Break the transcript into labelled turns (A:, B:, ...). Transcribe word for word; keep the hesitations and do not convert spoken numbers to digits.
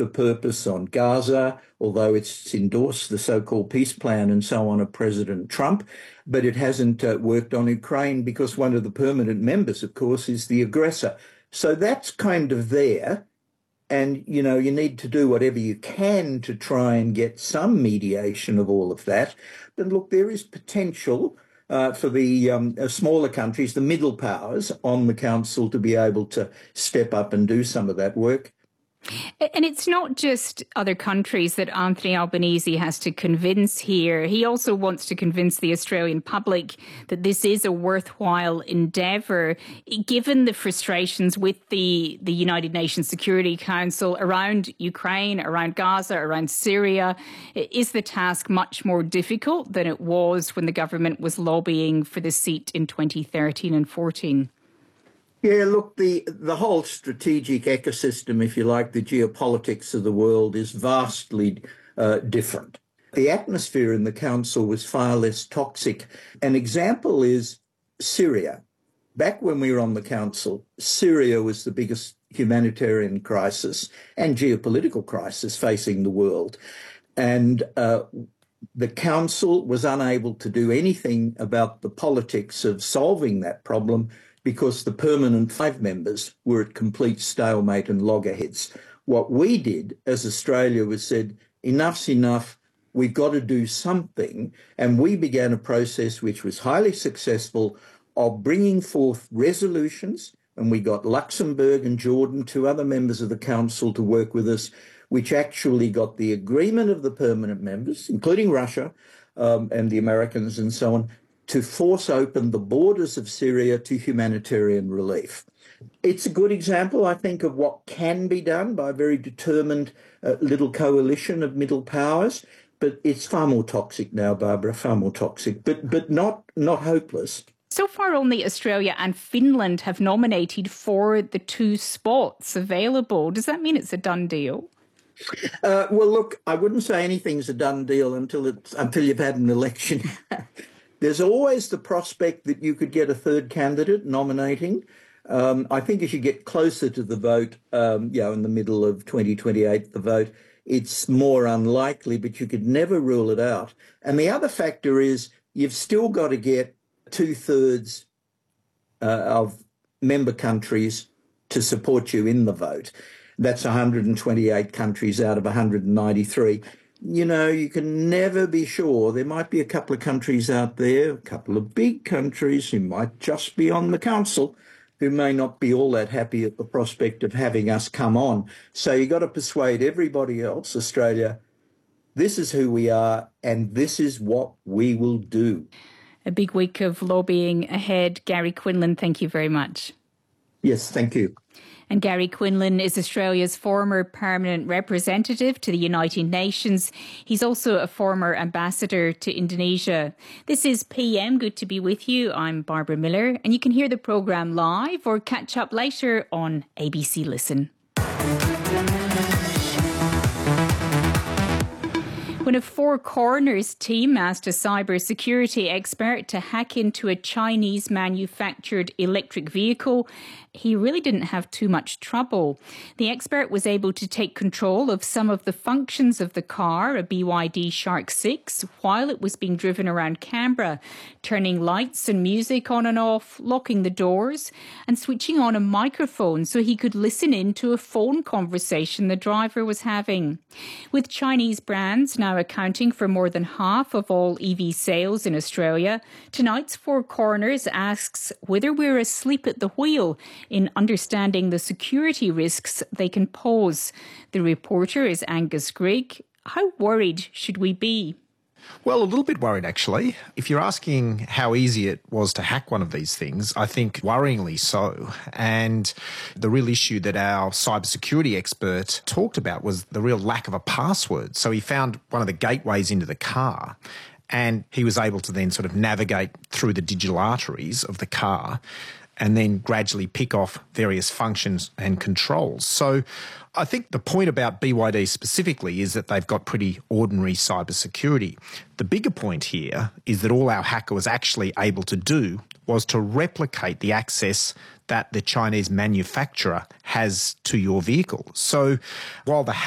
A: for purpose on Gaza, although it's endorsed the so-called peace plan and so on of President Trump, but it hasn't uh, worked on Ukraine because one of the permanent members, of course, is the aggressor. So that's kind of there. And, you know, you need to do whatever you can to try and get some mediation of all of that. But look, there is potential uh, for the um, uh, smaller countries, the middle powers on the council to be able to step up and do some of that work.
B: And it's not just other countries that Anthony Albanese has to convince here. He also wants to convince the Australian public that this is a worthwhile endeavour, given the frustrations with the, the United Nations Security Council around Ukraine, around Gaza, around Syria. Is the task much more difficult than it was when the government was lobbying for the seat in twenty thirteen and fourteen?
A: Yeah, look, the, the whole strategic ecosystem, if you like, the geopolitics of the world is vastly uh, different. The atmosphere in the council was far less toxic. An example is Syria. Back when we were on the council, Syria was the biggest humanitarian crisis and geopolitical crisis facing the world. And uh, the council was unable to do anything about the politics of solving that problem because the permanent five members were at complete stalemate and loggerheads. What we did as Australia was said, enough's enough, we've got to do something. And we began a process which was highly successful of bringing forth resolutions. And we got Luxembourg and Jordan, two other members of the council, to work with us, which actually got the agreement of the permanent members, including Russia um, and the Americans and so on, to force open the borders of Syria to humanitarian relief. It's a good example, I think, of what can be done by a very determined uh, little coalition of middle powers, but it's far more toxic now, Barbara, far more toxic, but but not not hopeless.
B: So far, only Australia and Finland have nominated for the two spots available. Does that mean it's a done deal?
A: Uh, well, look, I wouldn't say anything's a done deal until it's until you've had an election. There's always the prospect that you could get a third candidate nominating. Um, I think as you get closer to the vote, um, you know, in the middle of twenty twenty-eight, the vote, it's more unlikely, but you could never rule it out. And the other factor is you've still got to get two-thirds uh, of member countries to support you in the vote. That's one hundred twenty-eight countries out of one hundred ninety-three. You know, you can never be sure. There might be a couple of countries out there, a couple of big countries who might just be on the council, who may not be all that happy at the prospect of having us come on. So you've got to persuade everybody else, Australia, this is who we are and this is what we will do.
B: A big week of lobbying ahead. Gary Quinlan, thank you very much.
A: Yes, thank you.
B: And Gary Quinlan is Australia's former permanent representative to the United Nations. He's also a former ambassador to Indonesia. This is P M. Good to be with you. I'm Barbara Miller, and you can hear the programme live or catch up later on A B C Listen. When a Four Corners team asked a cybersecurity expert to hack into a Chinese-manufactured electric vehicle, he really didn't have too much trouble. The expert was able to take control of some of the functions of the car, a B Y D Shark six, while it was being driven around Canberra, turning lights and music on and off, locking the doors, and switching on a microphone so he could listen in to a phone conversation the driver was having. With Chinese brands now accounting for more than half of all E V sales in Australia, tonight's Four Corners asks whether we're asleep at the wheel in understanding the security risks they can pose. The reporter is Angus Grigg. How worried should we be?
C: Well, a little bit worried, actually. If you're asking how easy it was to hack one of these things, I think worryingly so. And the real issue that our cybersecurity expert talked about was the real lack of a password. So he found one of the gateways into the car, and he was able to then sort of navigate through the digital arteries of the car and then gradually pick off various functions and controls. So I think the point about B Y D specifically is that they've got pretty ordinary cybersecurity. The bigger point here is that all our hacker was actually able to do was to replicate the access that the Chinese manufacturer has to your vehicle. So while the